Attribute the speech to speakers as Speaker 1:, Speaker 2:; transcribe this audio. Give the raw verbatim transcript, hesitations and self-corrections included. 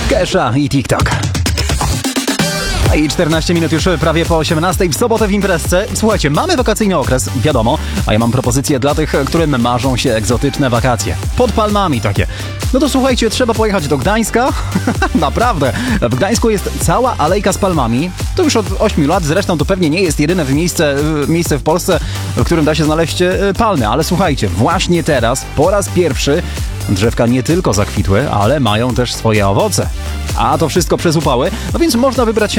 Speaker 1: Kesha i TikTok. I czternaście minut już prawie po osiemnastej w sobotę w imprezce. Słuchajcie, mamy wakacyjny okres, wiadomo, a ja mam propozycję dla tych, którym marzą się egzotyczne wakacje. Pod palmami takie. No to słuchajcie, trzeba pojechać do Gdańska. Naprawdę. W Gdańsku jest cała alejka z palmami. To już od ośmiu lat, zresztą to pewnie nie jest jedyne miejsce, miejsce w Polsce, w którym da się znaleźć palmy. Ale słuchajcie, właśnie teraz, po raz pierwszy, drzewka nie tylko zakwitły, ale mają też swoje owoce. A to wszystko przez upały, no więc można wybrać się